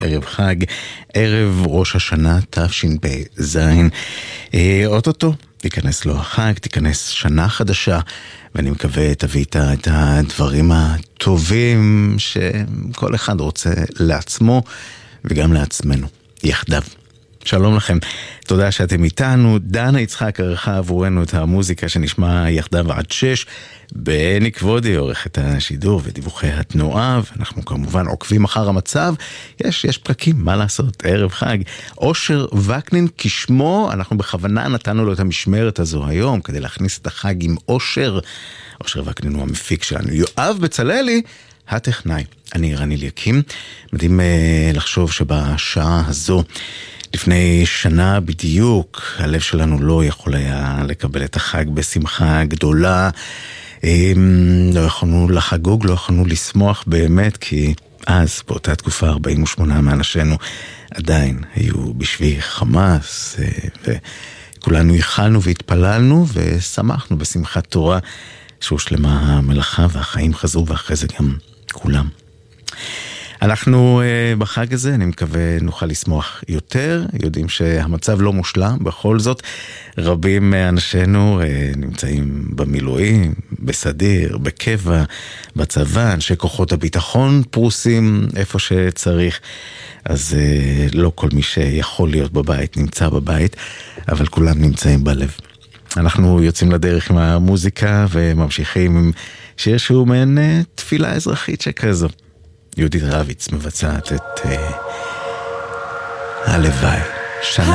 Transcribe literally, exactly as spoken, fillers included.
ערב חג, ערב ראש השנה תשפ"ז. אוטוטו תיכנס לו החג, תיכנס שנה חדשה, ואני מקווה תביא איתה את הדברים הטובים שכל אחד רוצה לעצמו וגם לעצמנו, יחדיו. שלום לכם, תודה שאתם איתנו. דנה יצחק ערכה עבורנו את המוזיקה שנשמע יחדיו עד שש. בני כבודי עורך את השידור ודיווחי התנועה, ואנחנו כמובן עוקבים אחר המצב. יש, יש פקקים, מה לעשות, ערב חג. אושר וקנין כשמו, אנחנו בכוונה נתנו לו את המשמרת הזו היום, כדי להכניס את החג עם אושר. אושר וקנין הוא המפיק שלנו. יואב בצללי, הטכנאי. אני רני ליקים. מדהים אה, לחשוב שבשעה הזו, לפני שנה בדיוק, הלב שלנו לא יכול היה לקבל את החג בשמחה גדולה. לא יכולנו לחגוג, לא יכולנו לשמוח באמת, כי אז, באותה תקופה, ארבעים ושמונה מאנשינו עדיין היו בשבי חמאס, וכולנו ייחלנו והתפללנו ושמחנו בשמחת תורה שהושלמה המלאכה והחיים חזרו, ואחרי זה גם כולם. אנחנו uh, בחג הזה, אני מקווה נוכל לשמוח יותר, יודעים שהמצב לא מושלם, בכל זאת רבים מאנשינו uh, נמצאים במילואים, בסדיר, בקבע, בצבא, אנשי כוחות הביטחון פרוסים איפה שצריך, אז uh, לא כל מי שיכול להיות בבית נמצא בבית, אבל כולם נמצאים בלב. אנחנו יוצאים לדרך עם המוזיקה וממשיכים עם שיר שהוא מעין uh, תפילה אזרחית שכזו. יהודית רביץ מבצעת את uh, הלוואי. שנה